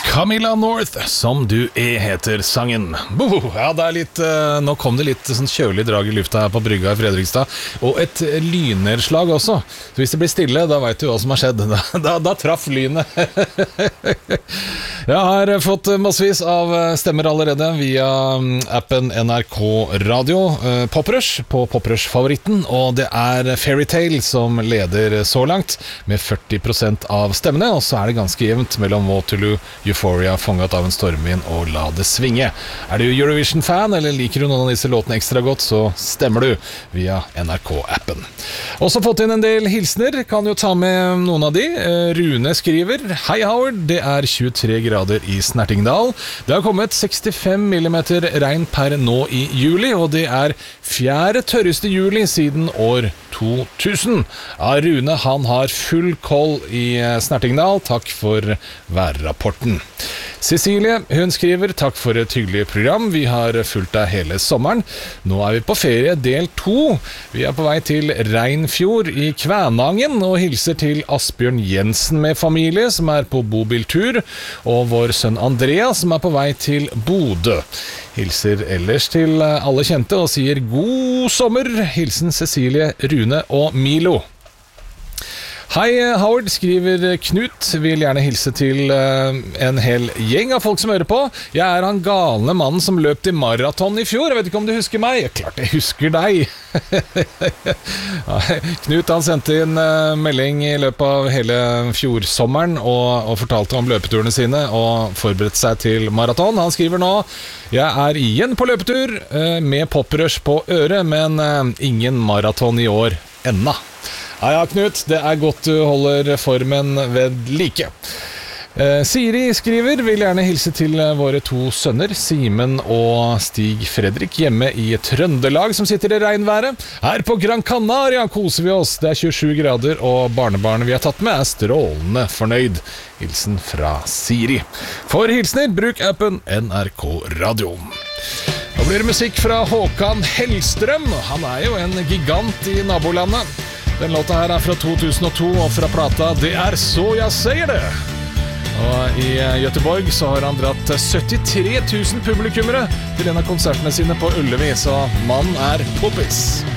Camilla North, som du heter sangen. Ja, det litt, nå kom det litt sånn kjølig drag I lufta her på brygga I Fredrikstad, og et lynnedslag også. Så hvis det blir stille, da vet du hva som har skjedd. Da traff lynet. Jeg har fått massevis av stemmer allerede via appen NRK Radio Poprush på Poprush-favoritten, og det Fairytale som leder så langt med 40% av stemmene, og så det ganske jevnt mellom Waterloo, Euphoria, Fanget av en stormvind og La det svinge. Du Eurovision-fan, eller liker du noen av disse låtene ekstra godt, så stemmer du via NRK-appen. Også fått inn en del hilsner, kan jo ta med noen av de. Rune skriver: Hei Howard, det 23 grader I Snertingdal. Det har kommet 65 millimeter regn per nå I juli, og det fjerde tørreste juli siden år 2000. Ja, Rune, han har full koll I Snertingdal. Takk for værrapporten. Cecilie, hun skriver: Takk for et hyggelig program. Vi har fulgt deg hele sommeren. Nå vi på ferie del 2. Vi på vei til Reinfjord I Kvænangen og hilser til Asbjørn Jensen med familie som på bobiltur, og vår sønn Andrea som på vei til Bodø. Hilser ellers til alle kjente og sier god sommer. Hilsen Cecilie, Rune og Milo. Hei Howard, skriver Knut, vil gjerne hilse til en hel gjeng av folk som hører på. Jeg han galne mannen som løp til maraton I fjor. Jeg vet ikke om du husker meg? Klart jeg husker deg. Knut han sendte inn melding I løpet av hele fjorsommeren og fortalte om løpeturene sine og forberedte seg til maraton. Han skriver nå: Jeg igjen på løpetur med poprush på øret, men ingen maraton I år enda. Ja, Knut, det godt du holder formen ved like. Siri skriver: Vil gjerne hilse til våre 2 sønner, Simen og Stig Fredrik, hjemme I Trøndelag, som sitter I regnværet. Her på Gran Canaria koser vi oss. Det 27 grader, og barnebarnet vi har tatt med strålende fornøyd. Hilsen fra Siri. For hilsner, bruk appen NRK Radio. Nå blir det musikk fra Håkan Hellstrøm. Han jo en gigant I nabolandet. Den låta her fra 2002 og fra plata Det så jeg sier det. Og I Göteborg så har han dratt 73 000 publikummere til en av konsertene sine på Ullevi, så mannen poppis.